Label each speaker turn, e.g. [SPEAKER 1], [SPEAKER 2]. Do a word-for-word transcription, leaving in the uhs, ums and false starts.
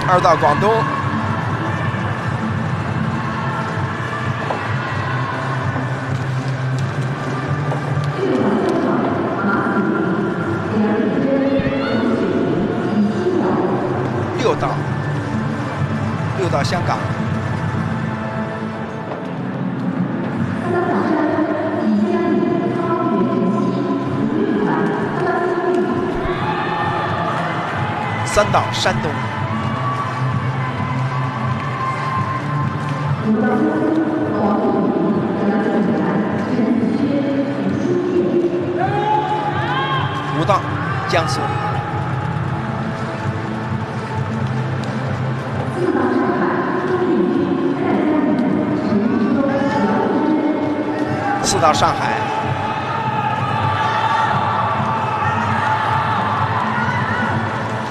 [SPEAKER 1] 二到广东。六道，六到香港。三到山东。五到江苏。四到上海。